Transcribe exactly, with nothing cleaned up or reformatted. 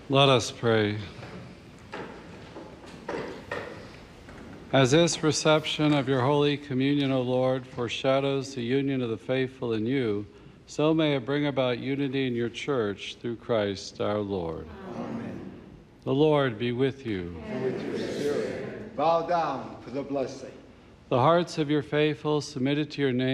Let us pray. As this reception of your Holy Communion, O Lord, foreshadows the union of the faithful in you, so may it bring about unity in your church through Christ our Lord. Amen. The Lord be with you. And with your spirit. Bow down for the blessing. The hearts of your faithful submitted to your name